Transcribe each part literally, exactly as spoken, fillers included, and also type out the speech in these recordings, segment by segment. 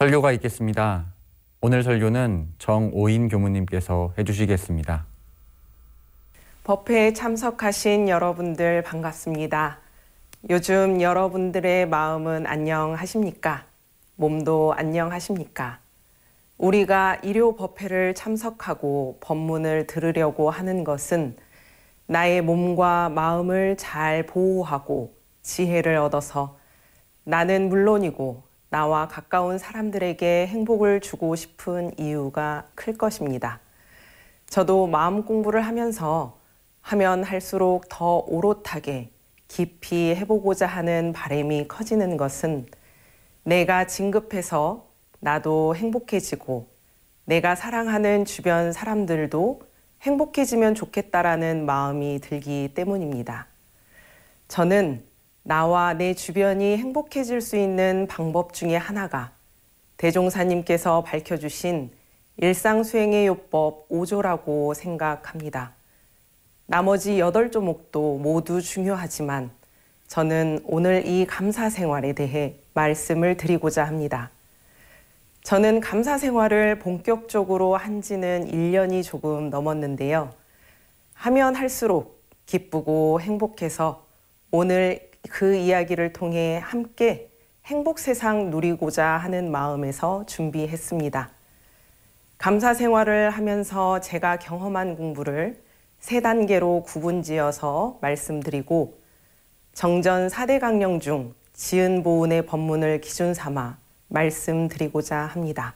설교가 있겠습니다. 오늘 설교는 정오인 교무님께서 해주시겠습니다. 법회에 참석하신 여러분들 반갑습니다. 요즘 여러분들의 마음은 안녕하십니까? 몸도 안녕하십니까? 우리가 일요 법회를 참석하고 법문을 들으려고 하는 것은 나의 몸과 마음을 잘 보호하고 지혜를 얻어서 나는 물론이고 나와 가까운 사람들에게 행복을 주고 싶은 이유가 클 것입니다. 저도 마음 공부를 하면서 하면 할수록 더 오롯하게 깊이 해보고자 하는 바람이 커지는 것은 내가 진급해서 나도 행복해지고 내가 사랑하는 주변 사람들도 행복해지면 좋겠다라는 마음이 들기 때문입니다. 저는 나와 내 주변이 행복해질 수 있는 방법 중에 하나가 대종사님께서 밝혀주신 일상수행의 요법 오 조라고 생각합니다. 나머지 여덟 조목도 모두 중요하지만 저는 오늘 이 감사생활에 대해 말씀을 드리고자 합니다. 저는 감사생활을 본격적으로 한 지는 일 년이 조금 넘었는데요. 하면 할수록 기쁘고 행복해서 오늘 그 이야기를 통해 함께 행복 세상 누리고자 하는 마음에서 준비했습니다. 감사 생활을 하면서 제가 경험한 공부를 세 단계로 구분지어서 말씀드리고 정전 사 대 강령 중 지은보은의 법문을 기준 삼아 말씀드리고자 합니다.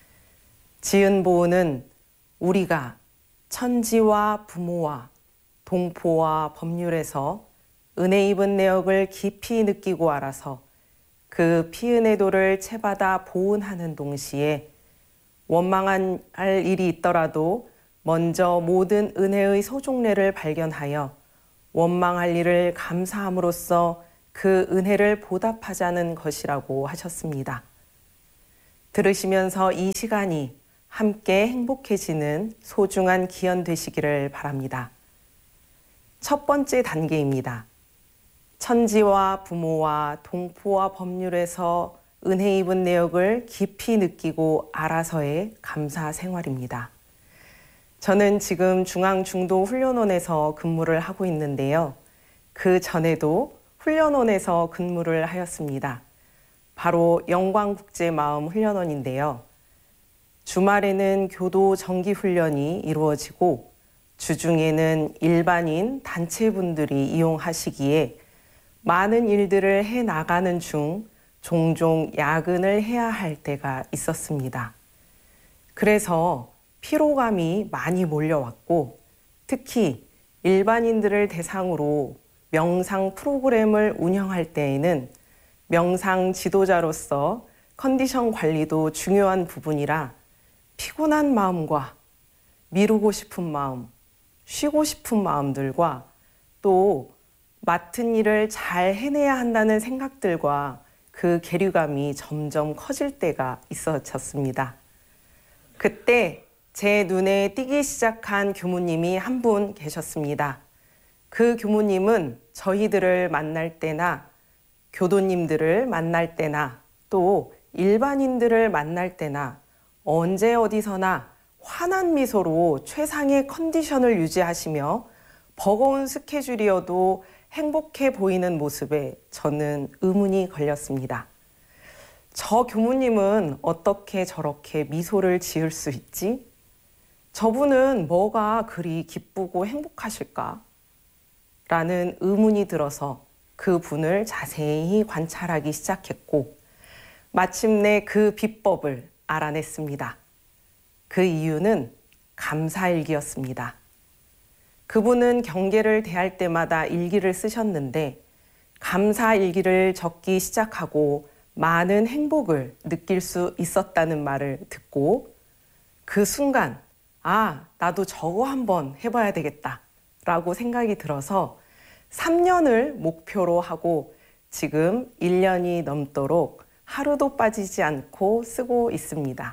지은보은은 우리가 천지와 부모와 동포와 법률에서 은혜 입은 내역을 깊이 느끼고 알아서 그 피은혜도를 채받아 보은하는 동시에 원망할 일이 있더라도 먼저 모든 은혜의 소종례를 발견하여 원망할 일을 감사함으로써 그 은혜를 보답하자는 것이라고 하셨습니다. 들으시면서 이 시간이 함께 행복해지는 소중한 기원 되시기를 바랍니다. 첫 번째 단계입니다. 천지와 부모와 동포와 법률에서 은혜 입은 내역을 깊이 느끼고 알아서의 감사 생활입니다. 저는 지금 중앙중도훈련원에서 근무를 하고 있는데요. 그 전에도 훈련원에서 근무를 하였습니다. 바로 영광국제마음훈련원인데요. 주말에는 교도 정기훈련이 이루어지고 주중에는 일반인 단체분들이 이용하시기에 많은 일들을 해나가는 중 종종 야근을 해야 할 때가 있었습니다. 그래서 피로감이 많이 몰려왔고 특히 일반인들을 대상으로 명상 프로그램을 운영할 때에는 명상 지도자로서 컨디션 관리도 중요한 부분이라 피곤한 마음과 미루고 싶은 마음, 쉬고 싶은 마음들과 또 맡은 일을 잘 해내야 한다는 생각들과 그 괴리감이 점점 커질 때가 있었습니다. 그때 제 눈에 띄기 시작한 교무님이 한 분 계셨습니다. 그 교무님은 저희들을 만날 때나 교도님들을 만날 때나 또 일반인들을 만날 때나 언제 어디서나 환한 미소로 최상의 컨디션을 유지하시며 버거운 스케줄이어도 행복해 보이는 모습에 저는 의문이 걸렸습니다. 저 교무님은 어떻게 저렇게 미소를 지을 수 있지? 저분은 뭐가 그리 기쁘고 행복하실까? 라는 의문이 들어서 그 분을 자세히 관찰하기 시작했고 마침내 그 비법을 알아냈습니다. 그 이유는 감사일기였습니다. 그분은 경계를 대할 때마다 일기를 쓰셨는데 감사일기를 적기 시작하고 많은 행복을 느낄 수 있었다는 말을 듣고 그 순간 아, 나도 저거 한번 해봐야 되겠다 라고 생각이 들어서 삼 년을 목표로 하고 지금 일 년이 넘도록 하루도 빠지지 않고 쓰고 있습니다.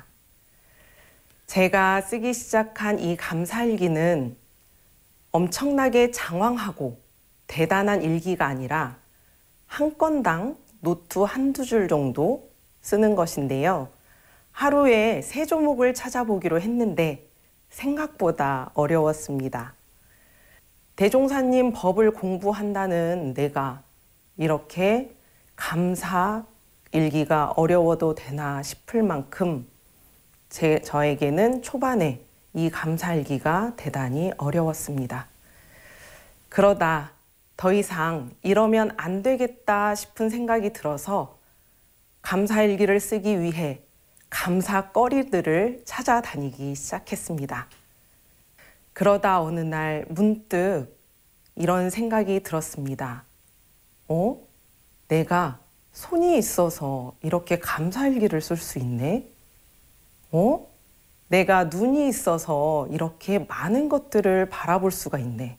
제가 쓰기 시작한 이 감사일기는 엄청나게 장황하고 대단한 일기가 아니라 한 건당 노트 한두 줄 정도 쓰는 것인데요. 하루에 세 조목을 찾아보기로 했는데 생각보다 어려웠습니다. 대종사님 법을 공부한다는 내가 이렇게 감사 일기가 어려워도 되나 싶을 만큼 제, 저에게는 초반에 이 감사일기가 대단히 어려웠습니다. 그러다 더 이상 이러면 안 되겠다 싶은 생각이 들어서 감사일기를 쓰기 위해 감사거리들을 찾아다니기 시작했습니다. 그러다 어느 날 문득 이런 생각이 들었습니다. 어? 내가 손이 있어서 이렇게 감사일기를 쓸 수 있네? 어? 내가 눈이 있어서 이렇게 많은 것들을 바라볼 수가 있네.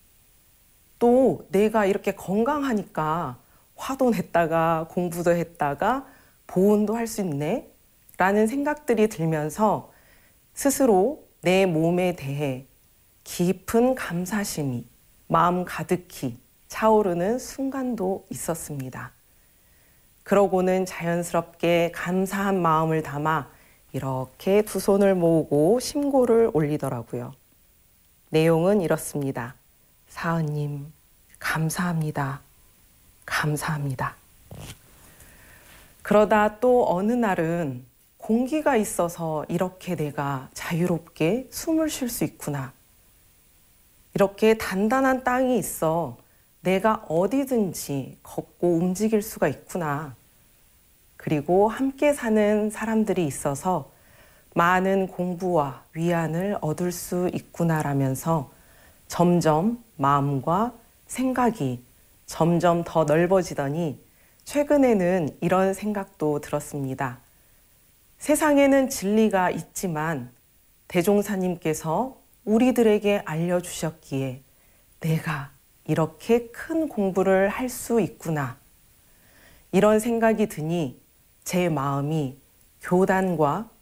또 내가 이렇게 건강하니까 화도 냈다가 공부도 했다가 보온도 할 수 있네? 라는 생각들이 들면서 스스로 내 몸에 대해 깊은 감사심이 마음 가득히 차오르는 순간도 있었습니다. 그러고는 자연스럽게 감사한 마음을 담아 이렇게 두 손을 모으고 심고를 올리더라고요. 내용은 이렇습니다. 사은님, 감사합니다. 감사합니다. 그러다 또 어느 날은 공기가 있어서 이렇게 내가 자유롭게 숨을 쉴 수 있구나. 이렇게 단단한 땅이 있어 내가 어디든지 걷고 움직일 수가 있구나. 그리고 함께 사는 사람들이 있어서 많은 공부와 위안을 얻을 수 있구나라면서 점점 마음과 생각이 점점 더 넓어지더니 최근에는 이런 생각도 들었습니다. 세상에는 진리가 있지만 대종사님께서 우리들에게 알려주셨기에 내가 이렇게 큰 공부를 할 수 있구나. 이런 생각이 드니 제 마음이 교단과